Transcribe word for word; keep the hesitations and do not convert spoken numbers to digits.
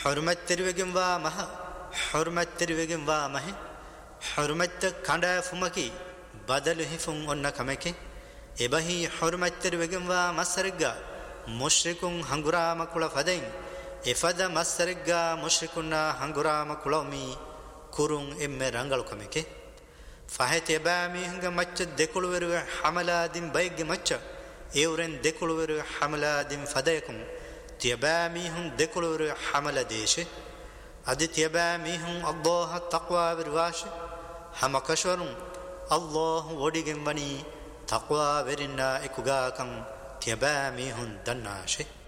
حرمت ترويجم وامه حرمت ترويجم وامه حرمت كندا فمكي بدل هفون أن كمكي إبهي حرمت ترويجم وامسرجا مشركون هنغرا مكولا فدين إفدا مسرجا مشركونا هنغرا مكولامي كورون إم رانغالو كمكي فهت يبامي هنغ مچ دكولور حملا دين بيغ مچ إيورن دكولور حملا دين فديكم تيبامي هن دكولور حملا ديشه أدي تيبامي هن الله التقوى برواش هم كشورون الله وديگم بني تقوى برنا إكوغاكم تيبامي هن دناشه